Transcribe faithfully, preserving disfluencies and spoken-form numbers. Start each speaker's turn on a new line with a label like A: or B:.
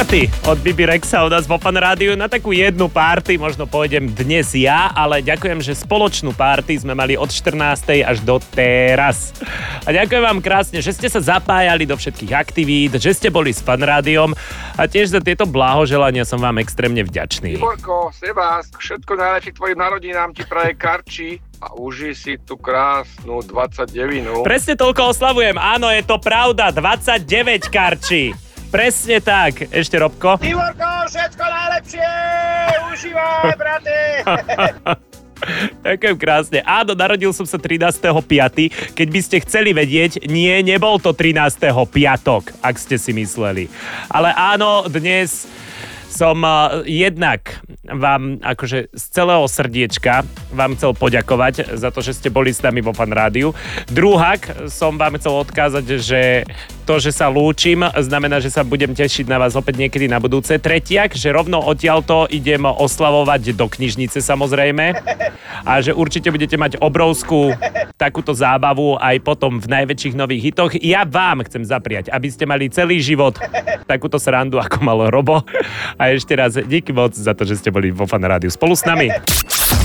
A: party od Bibi Rexa u nás vo Fan Rádiu. Na takú jednu party možno pôjdem dnes ja, ale ďakujem, že spoločnú party sme mali od štrnástej až do teraz. A ďakujem vám krásne, že ste sa zapájali do všetkých aktivít, že ste boli s Fan Rádiom a tiež za tieto blahoželania som vám extrémne vďačný.
B: Tiborko, Sebás, všetko najlepšie k tvojim narodinám ti praje Karči a užij si tú krásnu dvadsaťdeväť.
A: Presne toľko oslavujem, áno, je to pravda, dvadsaťdeväť Karči. Presne tak. Ešte Robko?
B: Tiborko, všetko najlepšie! Užívaj, brate!
A: Ďakujem krásne. Áno, narodil som sa trinásteho piateho Keď by ste chceli vedieť, nie, nebol to trinásteho piatok, ak ste si mysleli. Ale áno, dnes som uh, jednak vám akože z celého srdiečka vám chcel poďakovať za to, že ste boli s nami vo Fan Rádiu. Druhák som vám chcel odkázať, že to, že sa lúčim, znamená, že sa budem tešiť na vás opäť niekedy na budúce. Tretiak, že rovno odtiaľto idem oslavovať do knižnice samozrejme a že určite budete mať obrovskú takúto zábavu aj potom v najväčších nových hitoch. Ja vám chcem zapriať, aby ste mali celý život takúto srandu, ako mal Robo. A ešte raz díky moc za to, že ste boli vo Fan Rádiu spolu s nami.